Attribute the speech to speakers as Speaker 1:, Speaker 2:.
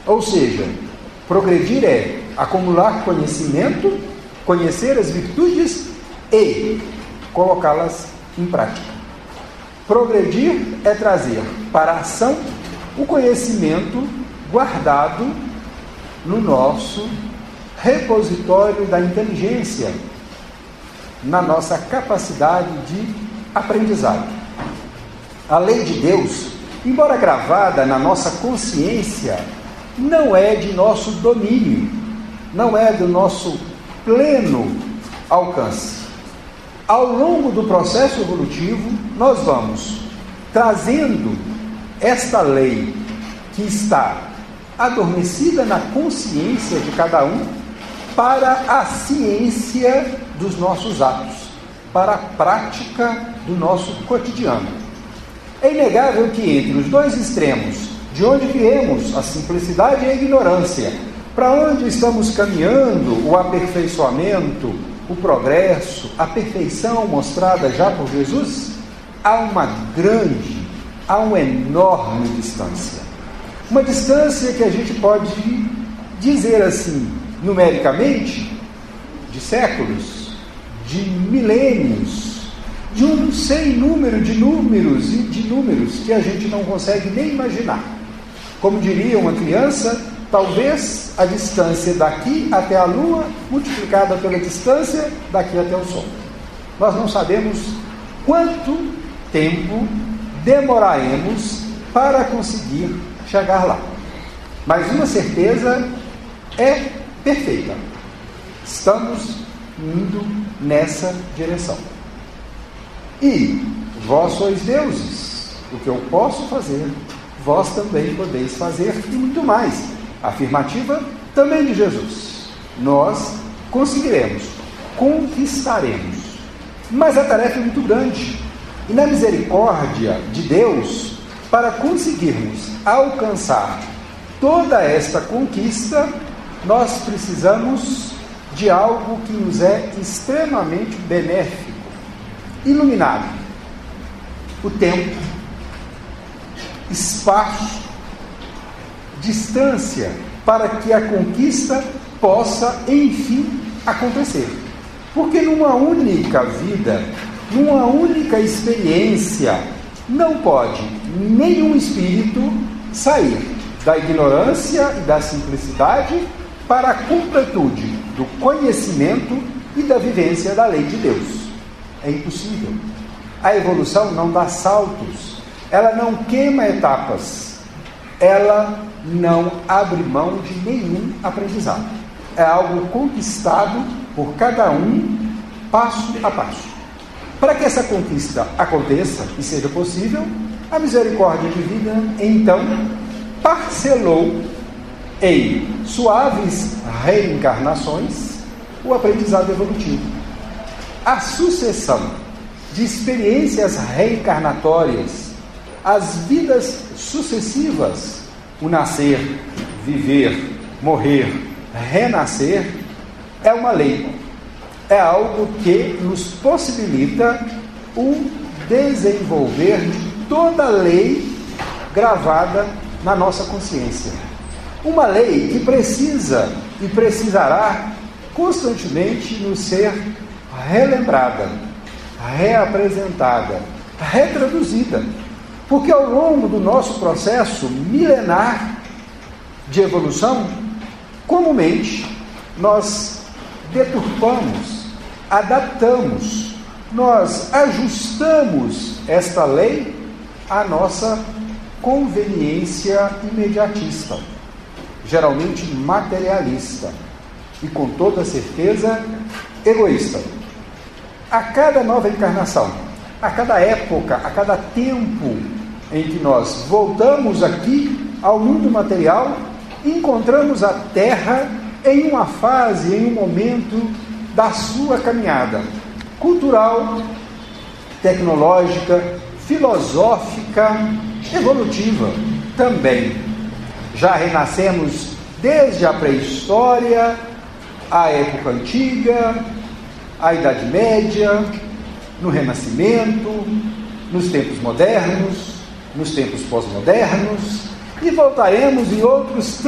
Speaker 1: Ou seja, progredir é acumular conhecimento, conhecer as virtudes e colocá-las em prática. Progredir é trazer para a ação o conhecimento guardado no nosso repositório da inteligência, na nossa capacidade de aprendizado. A lei de Deus, embora gravada na nossa consciência, não é de nosso domínio, não é do nosso pleno alcance. Ao longo do processo evolutivo, nós vamos trazendo esta lei que está adormecida na consciência de cada um para a ciência dos nossos atos, para a prática do nosso cotidiano. É inegável que entre os dois extremos, de onde viemos, a simplicidade e a ignorância, para onde estamos caminhando, o aperfeiçoamento, o progresso, a perfeição mostrada já por Jesus, há uma enorme distância. Uma distância que a gente pode dizer assim, numericamente, de séculos, de milênios, de um sem número de números e de números que a gente não consegue nem imaginar. Como diria uma criança, talvez a distância daqui até a Lua multiplicada pela distância daqui até o Sol. Nós não sabemos quanto tempo demoraremos para conseguir chegar lá. Mas uma certeza é perfeita. Estamos indo nessa direção. E vós sois deuses. O que eu posso fazer, vós também podeis fazer, e muito mais. Afirmativa também de Jesus. Nós conseguiremos, conquistaremos. Mas a tarefa é muito grande. E na misericórdia de Deus, para conseguirmos alcançar toda esta conquista, nós precisamos de algo que nos é extremamente benéfico, iluminado. O tempo, espaço, distância, para que a conquista possa, enfim, acontecer. Porque numa única vida, numa única experiência, não pode nenhum espírito sair da ignorância e da simplicidade para a completude do conhecimento e da vivência da lei de Deus. É impossível. A evolução não dá saltos, ela não queima etapas, ela não abre mão de nenhum aprendizado. É algo conquistado por cada um, passo a passo. Para que essa conquista aconteça e seja possível, a misericórdia divina, então, parcelou em suaves reencarnações o aprendizado evolutivo. A sucessão de experiências reencarnatórias, as vidas sucessivas, o nascer, viver, morrer, renascer, é uma lei. É algo que nos possibilita o desenvolver de toda a lei gravada na nossa consciência. Uma lei que precisa e precisará constantemente nos ser relembrada, reapresentada, retraduzida. Porque ao longo do nosso processo milenar de evolução, comumente nós deturpamos, adaptamos, nós ajustamos esta lei à nossa conveniência imediatista, geralmente materialista e, com toda certeza, egoísta. A cada nova encarnação, a cada época, a cada tempo em que nós voltamos aqui ao mundo material, encontramos a Terra em uma fase, em um momento da sua caminhada cultural, tecnológica, filosófica, evolutiva também. Já renascemos desde a pré-história, a época antiga, a Idade Média, no Renascimento, nos tempos modernos, nos tempos pós-modernos, e voltaremos em outros